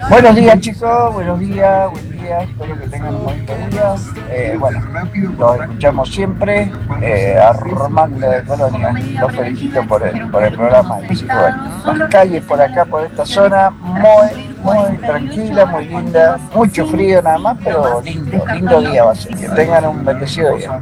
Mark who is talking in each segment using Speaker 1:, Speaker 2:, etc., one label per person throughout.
Speaker 1: Buenos días chicos, buenos días, buen día, espero que tengan un buen día. Bueno, los escuchamos siempre, Armando de Colonia, los felicito por el programa. Y bueno, las calles por acá, por esta zona, muy tranquila, muy linda, mucho frío nada más, pero lindo día va a ser. Que tengan un bendecido día.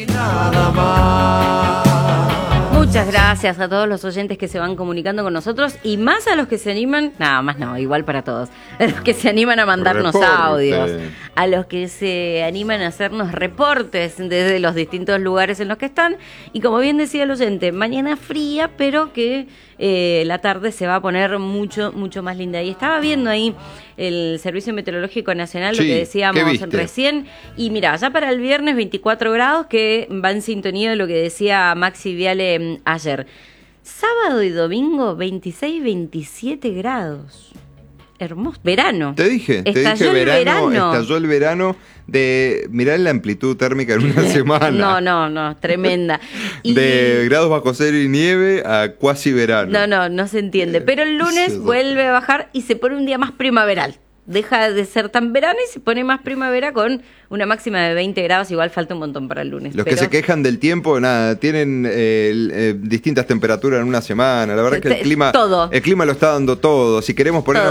Speaker 2: Muchas gracias a todos los oyentes que se van comunicando con nosotros y más a los que se animan, nada más no, igual para todos, a los que se animan a mandarnos audios, a los que se animan a hacernos reportes desde los distintos lugares en los que están. Y como bien decía el oyente, mañana fría, pero que la tarde se va a poner mucho más linda. Y estaba viendo ahí el Servicio Meteorológico Nacional, lo que decíamos recién, y mira, ya para el viernes 24 grados, que va en sintonía de lo que decía Maxi Viale ayer. Sábado y domingo 26-27 grados. Hermoso, verano.
Speaker 3: Te dije verano. Estalló el verano de, mirá la amplitud térmica en una semana.
Speaker 2: No, tremenda.
Speaker 3: De grados bajo cero y nieve a cuasi verano.
Speaker 2: No se entiende. Pero el lunes vuelve a bajar y se pone un día más primaveral. Deja de ser tan verano y se pone más primavera con una máxima de 20 grados. Igual falta un montón para el lunes.
Speaker 3: Los que se quejan del tiempo, nada, tienen distintas temperaturas en una semana. La verdad que el clima lo está dando todo. Si queremos ponernos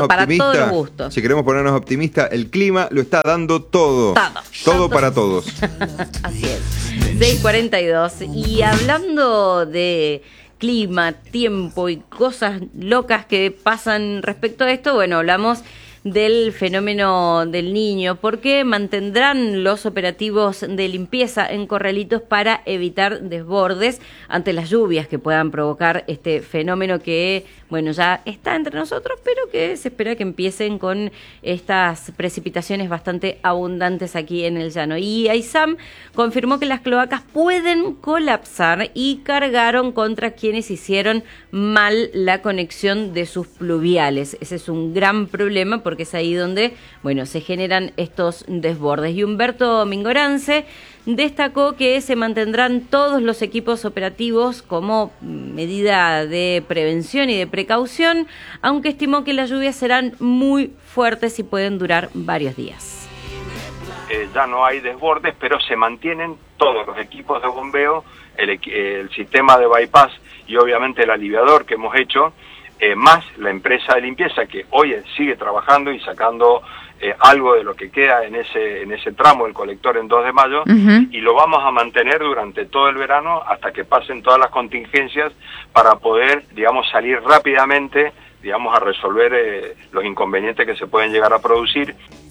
Speaker 3: optimistas, el clima lo está dando todo. Todo para todos.
Speaker 2: Así es. 6:42. Y hablando de clima, tiempo y cosas locas que pasan respecto a esto, bueno, hablamos del fenómeno del Niño, porque mantendrán los operativos de limpieza en corralitos para evitar desbordes ante las lluvias que puedan provocar este fenómeno que, bueno, ya está entre nosotros, pero que se espera que empiecen con estas precipitaciones bastante abundantes aquí en el llano. Y AISAM confirmó que las cloacas pueden colapsar y cargaron contra quienes hicieron mal la conexión de sus pluviales. Ese es un gran problema porque es ahí donde, bueno, se generan estos desbordes. Y Humberto Mingorance destacó que se mantendrán todos los equipos operativos como medida de prevención y de precaución, aunque estimó que las lluvias serán muy fuertes y pueden durar varios días.
Speaker 4: Ya no hay desbordes, pero se mantienen todos los equipos de bombeo, el sistema de bypass y obviamente el aliviador que hemos hecho, más la empresa de limpieza que hoy sigue trabajando y sacando algo de lo que queda en ese tramo del colector en 2 de mayo, y lo vamos a mantener durante todo el verano hasta que pasen todas las contingencias para poder, digamos, salir rápidamente, digamos, a resolver los inconvenientes que se pueden llegar a producir.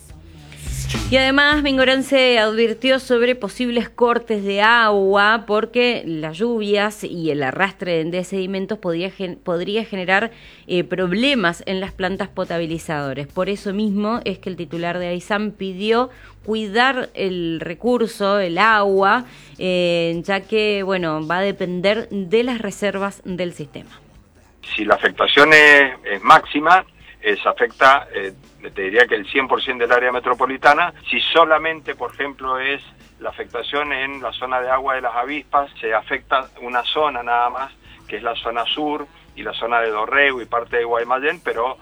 Speaker 2: Y además Mingorance advirtió sobre posibles cortes de agua porque las lluvias y el arrastre de sedimentos podría generar problemas en las plantas potabilizadoras. Por eso mismo es que el titular de AISAM pidió cuidar el recurso, el agua, ya que, bueno, va a depender de las reservas del sistema.
Speaker 4: Si la afectación es máxima, se afecta, te diría que el 100% del área metropolitana. Si solamente, por ejemplo, es la afectación en la zona de agua de las avispas, se afecta una zona nada más, que es la zona sur y la zona de Dorrego y parte de Guaymallén, pero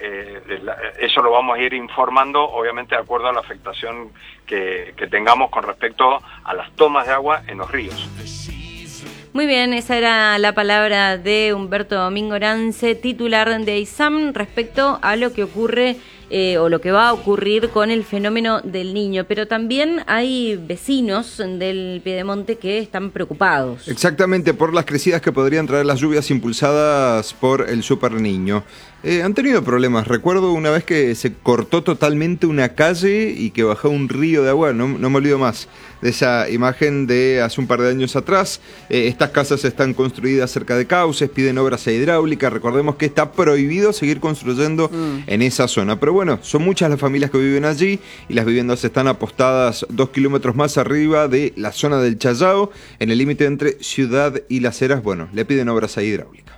Speaker 4: eso lo vamos a ir informando, obviamente, de acuerdo a la afectación que tengamos con respecto a las tomas de agua en los ríos.
Speaker 2: Muy bien, esa era la palabra de Humberto Mingorance, titular de AISAM, respecto a lo que ocurre o lo que va a ocurrir con el fenómeno del Niño. Pero también hay vecinos del Piedemonte que están preocupados.
Speaker 3: Exactamente, por las crecidas que podrían traer las lluvias impulsadas por el Super Niño. Han tenido problemas. Recuerdo una vez que se cortó totalmente una calle y que bajó un río de agua. No me olvido más de esa imagen de hace un par de años atrás. Estas casas están construidas cerca de cauces, piden obras hidráulicas. Recordemos que está prohibido seguir construyendo en esa zona. Pero bueno, son muchas las familias que viven allí y las viviendas están apostadas 2 kilómetros más arriba de la zona del Challao, en el límite entre Ciudad y Las Heras. Bueno, le piden obras hidráulicas.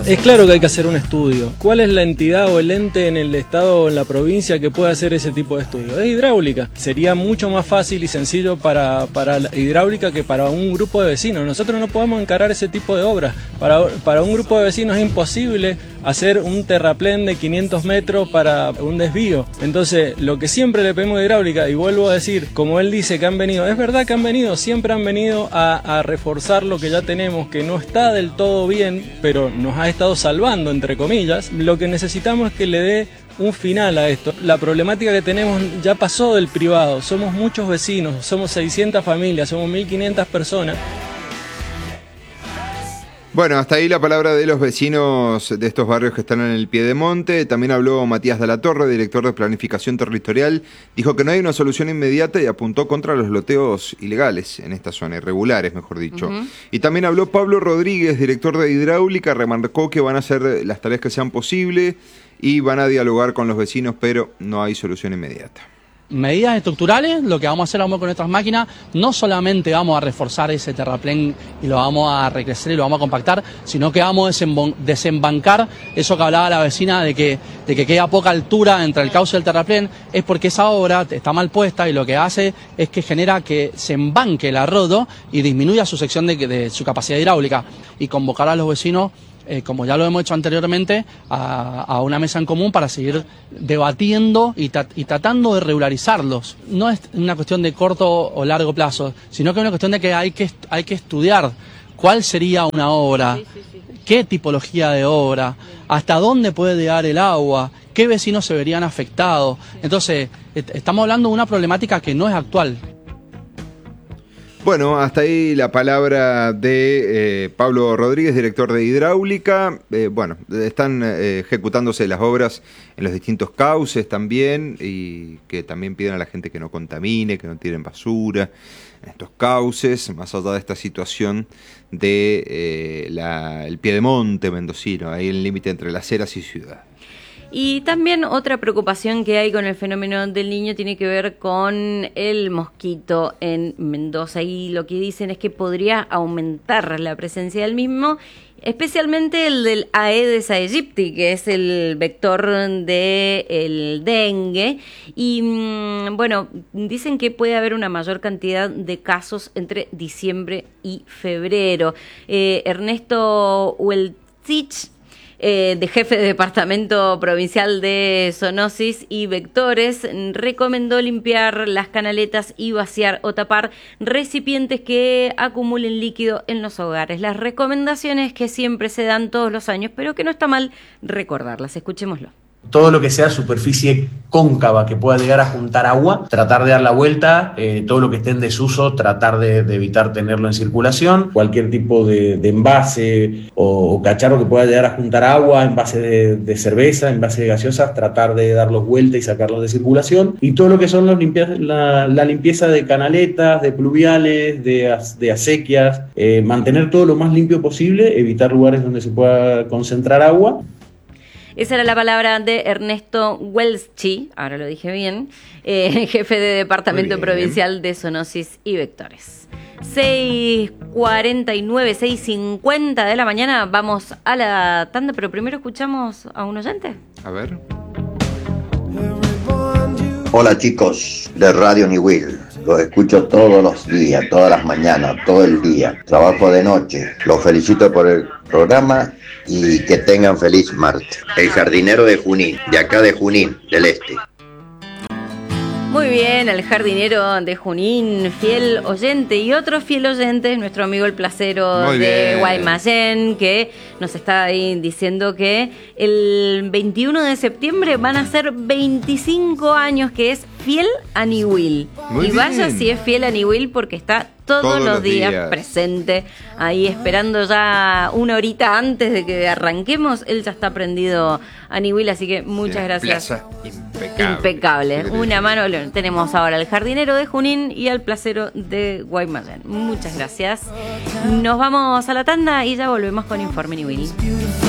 Speaker 5: Es claro que hay que hacer un estudio. ¿Cuál es la entidad o el ente en el estado o en la provincia que puede hacer ese tipo de estudio? Es hidráulica. Sería mucho más fácil y sencillo para la hidráulica que para un grupo de vecinos. Nosotros no podemos encarar ese tipo de obras. Para un grupo de vecinos es imposible hacer un terraplén de 500 metros para un desvío. Entonces, lo que siempre le pedimos a hidráulica, y vuelvo a decir, como él dice que han venido, es verdad que han venido, siempre han venido a reforzar lo que ya tenemos, que no está del todo bien, pero nos ha estado salvando, entre comillas. Lo que necesitamos es que le dé un final a esto. La problemática que tenemos ya pasó del privado, somos muchos vecinos, somos 600 familias, somos 1.500 personas.
Speaker 3: Bueno, hasta ahí la palabra de los vecinos de estos barrios que están en el Piedemonte. También habló Matías de la Torre, director de Planificación Territorial. Dijo que no hay una solución inmediata y apuntó contra los loteos ilegales en esta zona, irregulares, mejor dicho. Y también habló Pablo Rodríguez, director de Hidráulica. Remarcó que van a hacer las tareas que sean posibles y van a dialogar con los vecinos, pero no hay solución inmediata.
Speaker 6: Medidas estructurales, lo que vamos a hacer con nuestras máquinas, no solamente vamos a reforzar ese terraplén y lo vamos a recrecer y lo vamos a compactar, sino que vamos a desembancar eso que hablaba la vecina de que queda poca altura entre el cauce del terraplén, es porque esa obra está mal puesta y lo que hace es que genera que se embanque el arroyo y disminuya su sección de su capacidad hidráulica, y convocar a los vecinos, como ya lo hemos hecho anteriormente, a una mesa en común para seguir debatiendo y tratando de regularizarlos. No es una cuestión de corto o largo plazo, sino que es una cuestión de que hay que estudiar cuál sería una obra, qué tipología de obra, hasta dónde puede llegar el agua, qué vecinos se verían afectados. Entonces, estamos hablando de una problemática que no es actual.
Speaker 3: Bueno, hasta ahí la palabra de Pablo Rodríguez, director de Hidráulica. Bueno, están ejecutándose las obras en los distintos cauces también, y que también piden a la gente que no contamine, que no tiren basura en estos cauces, más allá de esta situación de el Piedemonte mendocino, ahí en el límite entre Las Heras y Ciudad.
Speaker 2: Y también otra preocupación que hay con el fenómeno del Niño tiene que ver con el mosquito en Mendoza, y lo que dicen es que podría aumentar la presencia del mismo, especialmente el del Aedes aegypti, que es el vector del dengue. Y bueno, dicen que puede haber una mayor cantidad de casos entre diciembre y febrero. Ernesto Welzich, de jefe de Departamento Provincial de Zoonosis y Vectores, recomendó limpiar las canaletas y vaciar o tapar recipientes que acumulen líquido en los hogares. Las recomendaciones que siempre se dan todos los años, pero que no está mal recordarlas. Escuchémoslo.
Speaker 7: Todo lo que sea superficie cóncava que pueda llegar a juntar agua, tratar de dar la vuelta, todo lo que esté en desuso, tratar de evitar tenerlo en circulación, cualquier tipo de envase o cacharro que pueda llegar a juntar agua, envase de cerveza, envase de gaseosas, tratar de darlos vuelta y sacarlos de circulación, y todo lo que son la limpieza de canaletas, de pluviales, de acequias, mantener todo lo más limpio posible, evitar lugares donde se pueda concentrar agua.
Speaker 2: Esa era la palabra de Ernesto Welzich, ahora lo dije bien, jefe de Departamento Provincial de Zoonosis y Vectores. 6:49, 6:50 de la mañana, vamos a la tanda, pero primero escuchamos a un oyente.
Speaker 3: A ver.
Speaker 8: Hola chicos de Radio New Will, los escucho todos los días, todas las mañanas, todo el día, trabajo de noche, los felicito por el programa y que tengan feliz martes. El jardinero de Junín, de acá de Junín, del este.
Speaker 2: Muy bien, el jardinero de Junín, fiel oyente, y otro fiel oyente es nuestro amigo el placero de Guaymallén, que nos está ahí diciendo que el 21 de septiembre van a ser 25 años que es fiel a New Will. Y vaya si es fiel a New Will, porque está todos los días presente, ahí esperando ya una horita antes de que arranquemos. Él ya está prendido a New Will, así que muchas gracias.
Speaker 3: Plaza
Speaker 2: impecable. Una mano tenemos ahora al jardinero de Junín y al placero de Guaymallén. Muchas gracias. Nos vamos a la tanda y ya volvemos con Informe New Will.